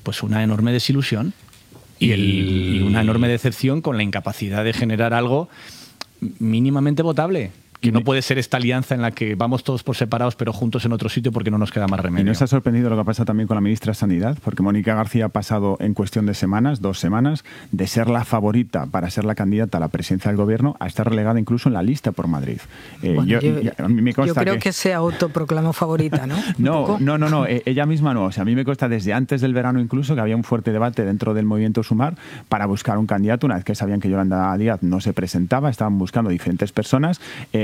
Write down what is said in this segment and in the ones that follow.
pues una enorme desilusión y una enorme decepción con la incapacidad de generar algo mínimamente votable. Que no puede ser esta alianza en la que vamos todos por separados pero juntos en otro sitio porque no nos queda más remedio. ¿Y no se ha sorprendido lo que pasa también con la ministra de Sanidad? Porque Mónica García ha pasado en cuestión de semanas, 2 semanas, de ser la favorita para ser la candidata a la presidencia del gobierno a estar relegada incluso en la lista por Madrid. A mí me consta yo creo que se autoproclamó favorita, ¿no? No, ella misma no. O sea, a mí me consta desde antes del verano incluso que había un fuerte debate dentro del movimiento Sumar para buscar un candidato. Una vez que sabían que Yolanda Díaz no se presentaba, estaban buscando diferentes personas.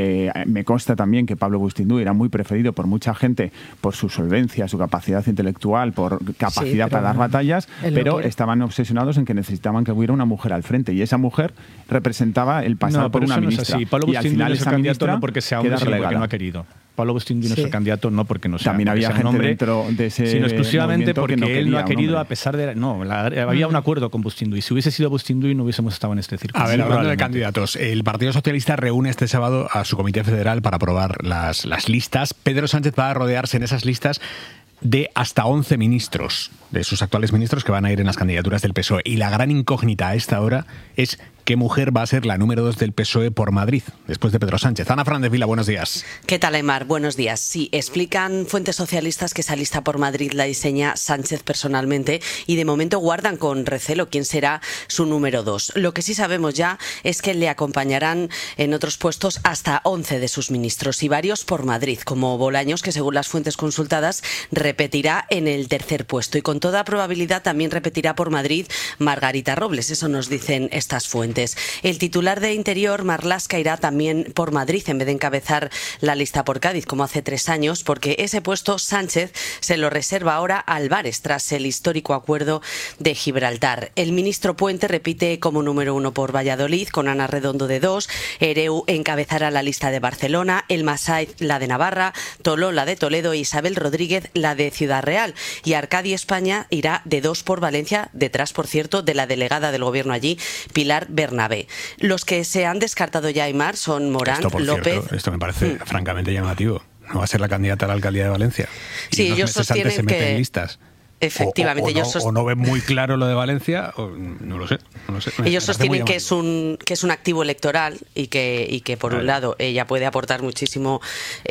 Me consta también que Pablo Bustinduy era muy preferido por mucha gente por su solvencia, su capacidad intelectual, por capacidad para dar batallas, pero estaban obsesionados en que necesitaban que hubiera una mujer al frente y esa mujer representaba el pasar por una ministra. No, Pablo Bustinduy no es el candidato no porque sea hombre, sino porque no ha querido. Pablo Bustinduy no es el candidato no porque no sea también había gente hombre, dentro de ese sino exclusivamente porque no él no ha querido a pesar de... había un acuerdo con Bustinduy. Si hubiese sido Bustinduy no hubiésemos estado en este círculo. A ver, hablando de candidatos, el Partido Socialista reúne este sábado a su Comité Federal para aprobar las listas. Pedro Sánchez va a rodearse en esas listas de hasta 11 ministros, de sus actuales ministros que van a ir en las candidaturas del PSOE. Y la gran incógnita a esta hora es qué mujer va a ser la número 2 del PSOE por Madrid, después de Pedro Sánchez. Ana Fernández Vila, buenos días. ¿Qué tal, Aymar? Buenos días. Sí, explican fuentes socialistas que esa lista por Madrid la diseña Sánchez personalmente y de momento guardan con recelo quién será su número 2. Lo que sí sabemos ya es que le acompañarán en otros puestos hasta 11 de sus ministros y varios por Madrid, como Bolaños, que según las fuentes consultadas repetirá en el tercer puesto y con toda probabilidad también repetirá por Madrid Margarita Robles. Eso nos dicen estas fuentes. El titular de Interior, Marlaska, irá también por Madrid en vez de encabezar la lista por Cádiz, como hace 3 años, porque ese puesto Sánchez se lo reserva ahora a Álvarez tras el histórico acuerdo de Gibraltar. El ministro Puente repite como número 1 por Valladolid, con Ana Redondo de 2, Ereu encabezará la lista de Barcelona, El Massaid la de Navarra, Toló la de Toledo e Isabel Rodríguez la de Ciudad Real. Y Arcadi España irá de 2 por Valencia, detrás, por cierto, de la delegada del gobierno allí, Pilar Bernabé. Los que se han descartado ya, Aymar, son Morán, López... Esto me parece francamente llamativo. No va a ser la candidata a la alcaldía de Valencia. Sí, ellos sostienen se meten en listas. Efectivamente, o no ven muy claro lo de Valencia, o no lo sé. Ellos sostienen que es un activo electoral y que por un lado ella puede aportar muchísimo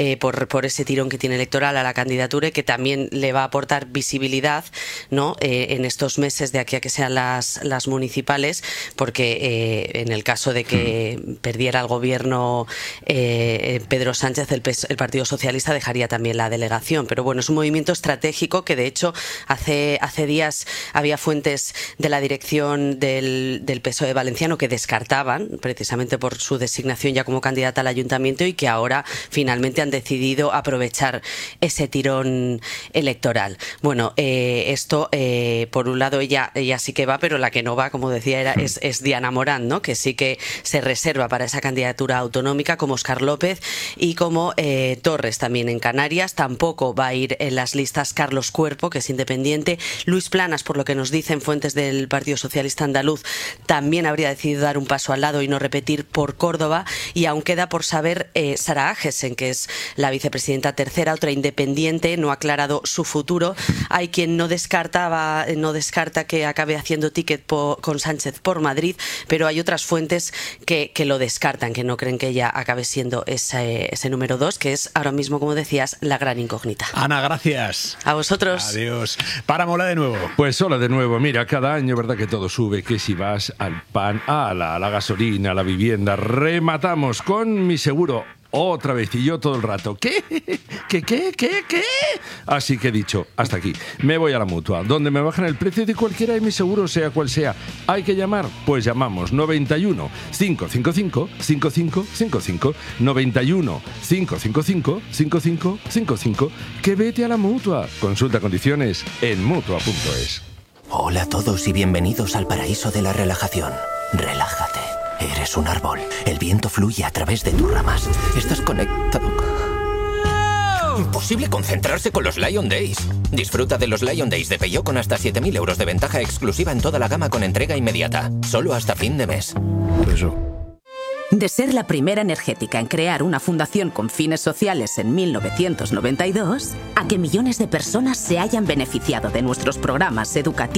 por ese tirón que tiene electoral a la candidatura y que también le va a aportar visibilidad, ¿no? En estos meses de aquí a que sean las municipales, porque en el caso de que perdiera el gobierno Pedro Sánchez, el Partido Socialista dejaría también la delegación. Pero bueno, es un movimiento estratégico que de hecho hace días había fuentes de la dirección del PSOE valenciano que descartaban, precisamente por su designación ya como candidata al ayuntamiento, y que ahora finalmente han decidido aprovechar ese tirón electoral. Bueno, esto, por un lado, ella sí que va, pero la que no va, como decía, es Diana Morán, ¿no? Que sí que se reserva para esa candidatura autonómica, como Óscar López y como Torres también en Canarias. Tampoco va a ir en las listas Carlos Cuerpo, que es independiente. Luis Planas, por lo que nos dicen fuentes del Partido Socialista Andaluz, también habría decidido dar un paso al lado y no repetir por Córdoba. Y aún queda por saber Sara Agesen, que es la vicepresidenta tercera, otra independiente, no ha aclarado su futuro. Hay quien no descarta que acabe haciendo ticket con Sánchez por Madrid, pero hay otras fuentes que lo descartan, que no creen que ella acabe siendo ese número 2, que es ahora mismo, como decías, la gran incógnita. Ana, gracias. A vosotros. Adiós. Páramo, hola de nuevo. Pues hola de nuevo. Mira, cada año, ¿verdad que todo sube? Que si vas al pan, a la gasolina, a la vivienda, rematamos con Mi Seguro. Otra vez, y yo todo el rato. ¿Qué? Así que he dicho, hasta aquí. Me voy a la Mutua, donde me bajan el precio de cualquiera de mis seguros, sea cual sea. ¿Hay que llamar? Pues llamamos 91 555 5555 91 555 5555. Que vete a la Mutua. Consulta condiciones en Mutua.es. Hola a todos y bienvenidos al paraíso de la relajación. Relájate. Eres un árbol. El viento fluye a través de tus ramas. Estás conectado. Imposible concentrarse con los Lion Days. Disfruta de los Lion Days de Peugeot con hasta 7.000 euros de ventaja exclusiva en toda la gama con entrega inmediata. Solo hasta fin de mes. Eso. De ser la primera energética en crear una fundación con fines sociales en 1992, a que millones de personas se hayan beneficiado de nuestros programas educativos